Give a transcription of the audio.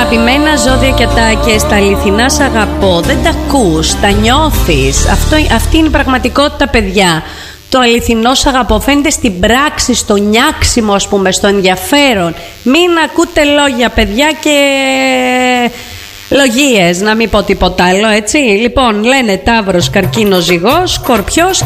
αγαπημένα ζώδια και στα αληθινά σ' αγαπώ. Δεν τα ακούς, τα νιώθεις. Αυτή είναι η πραγματικότητα, παιδιά. Το αληθινό σ' αγαπώ φαίνεται στην πράξη, στο νιάξιμο, ας πούμε, στο ενδιαφέρον. Μην ακούτε λόγια, παιδιά, και λογίες, να μην πω τίποτα άλλο, έτσι. Λοιπόν, λένε Ταύρος, Καρκίνος, Ζυγός, Σκορπιός